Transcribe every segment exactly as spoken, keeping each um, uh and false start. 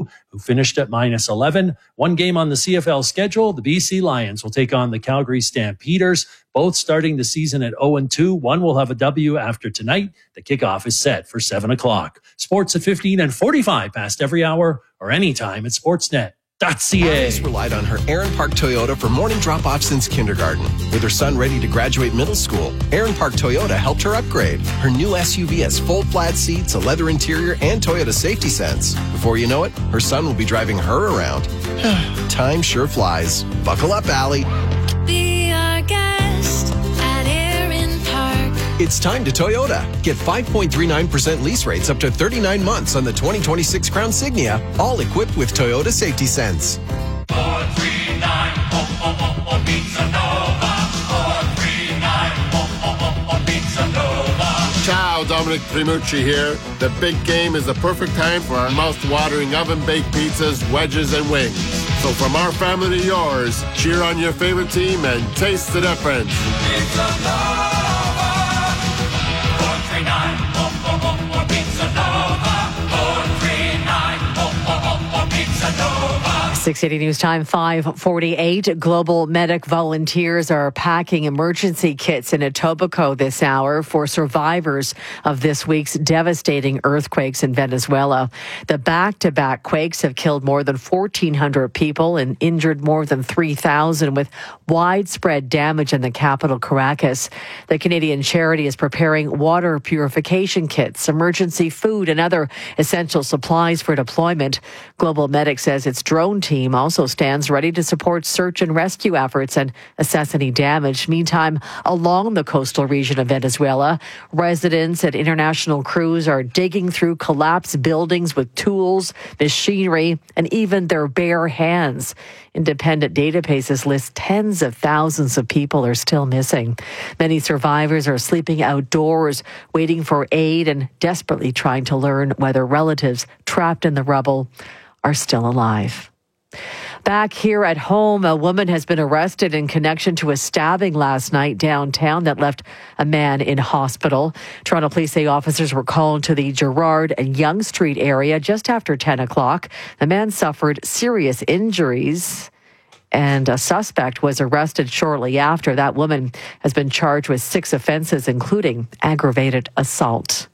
two, who finished at minus eleven. One game on the C F L schedule. The B C Lions will take on the Calgary Stampeders, both starting the season at oh and two. One will have a W after tonight. The kickoff is set for seven o'clock. Sports at fifteen and forty-five past every hour or anytime at sportsnet dot c a. Alice relied on her Aaron Park Toyota for morning drop-off since kindergarten. With her son ready to graduate middle school, Aaron Park Toyota helped her upgrade. Her new S U V has full flat seats, a leather interior, and Toyota Safety Sense. Before you know it, her son will be driving her around. Time sure flies. Buckle up, Allie. Be our guest at Aaron Park. It's time to Toyota. Get five point three nine percent lease rates up to thirty-nine months on the twenty twenty-six Crown Signia, all equipped with Toyota Safety Sense. four three nine, oh, oh, oh, oh, Pizza Nova. four three nine, oh, oh, oh, oh, Pizza Nova. Ciao, Dominic Primucci here. The big game is the perfect time for our mouth-watering oven-baked pizzas, wedges, and wings. So from our family to yours, cheer on your favorite team and taste the difference. Pizza Nova. four three nine, oh, oh, oh, oh, Pizza Nova. four three nine, oh, oh, oh, oh, Pizza Nova. six eighty News Time, five forty-eight. Global Medic volunteers are packing emergency kits in Etobicoke this hour for survivors of this week's devastating earthquakes in Venezuela. The back-to-back quakes have killed more than fourteen hundred people and injured more than three thousand, with widespread damage in the capital, Caracas. The Canadian charity is preparing water purification kits, emergency food, and other essential supplies for deployment. Global Medic says its drone team also stands ready to support search and rescue efforts and assess any damage. Meantime, along the coastal region of Venezuela, residents and international crews are digging through collapsed buildings with tools, machinery, and even their bare hands. Independent databases list tens of thousands of people are still missing. Many survivors are sleeping outdoors, waiting for aid and desperately trying to learn whether relatives trapped in the rubble are still alive. Back here at home, a woman has been arrested in connection to a stabbing last night downtown that left a man in hospital. Toronto police say officers were called to the Gerrard and Yonge Street area just after ten o'clock. The man suffered serious injuries, and a suspect was arrested shortly after. That woman has been charged with six offenses, including aggravated assault.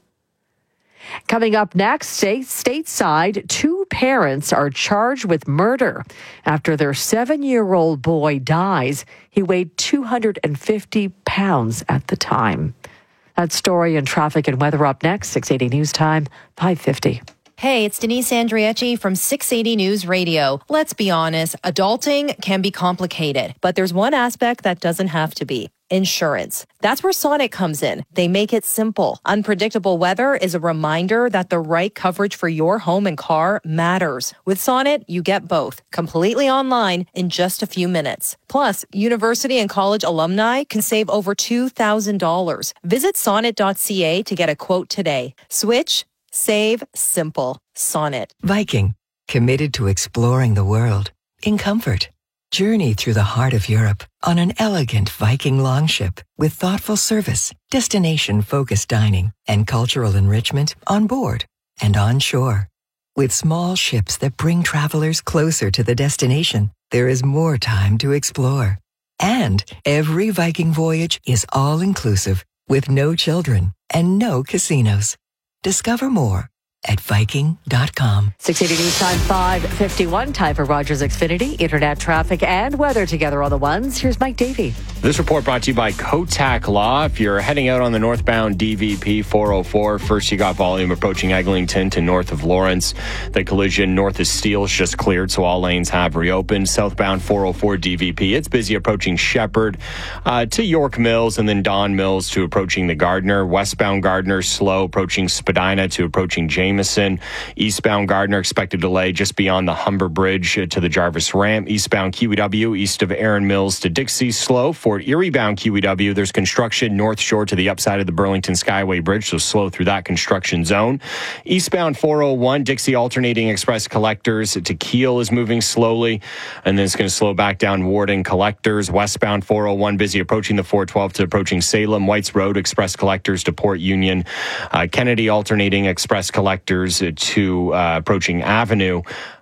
Coming up next, state, stateside, two parents are charged with murder after their seven-year-old boy dies. He weighed two hundred fifty pounds at the time. That story and traffic and weather up next, six eighty News Time, five fifty. Hey, it's Denise Andriecci from six eighty News Radio. Let's be honest, adulting can be complicated, but there's one aspect that doesn't have to be. Insurance. That's where Sonnet comes in. They make it simple. Unpredictable weather is a reminder that the right coverage for your home and car matters. With Sonnet, you get both, completely online in just a few minutes. Plus, university and college alumni can save over two thousand dollars. Visit sonnet dot c a to get a quote today. Switch, save, simple. Sonnet. Viking, committed to exploring the world in comfort. Journey through the heart of Europe on an elegant Viking longship with thoughtful service, destination-focused dining, and cultural enrichment on board and on shore. With small ships that bring travelers closer to the destination, there is more time to explore. And every Viking voyage is all-inclusive with no children and no casinos. Discover more at Viking dot com. six eighty News Time, five fifty-one. Time for Rogers Xfinity, internet traffic and weather together on the ones. Here's Mike Davey. This report brought to you by Kotak Law. If you're heading out on the northbound D V P four oh four, first you got volume approaching Eglinton to north of Lawrence. The collision north of Steele's just cleared, so all lanes have reopened. Southbound four oh four D V P, it's busy approaching Shepherd uh, to York Mills, and then Don Mills to approaching the Gardner. Westbound Gardner slow approaching Spadina to approaching Jameson. Eastbound Gardner expected delay just beyond the Humber Bridge to the Jarvis Ramp. Eastbound Q E W east of Erin Mills to Dixie slow. Fort Erie bound Q E W, there's construction North Shore to the upside of the Burlington Skyway Bridge, so slow through that construction zone. Eastbound four oh one Dixie alternating express collectors to Kiel is moving slowly, and then it's going to slow back down Warden collectors. Westbound four oh one busy approaching the four twelve to approaching Salem. Whites Road express collectors to Port Union. Uh, Kennedy alternating express collectors to uh, approaching Avenue.